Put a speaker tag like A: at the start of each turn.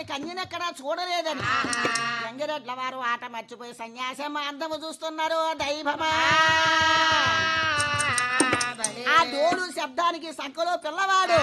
A: కన్యనెక్కడా చూడలేదని గంగిరెడ్ల వారు ఆట మర్చిపోయి సన్యాసం అందము చూస్తున్నారు దైవమా ఆ డోలు శబ్దానికి సంకలో పిల్లవాడు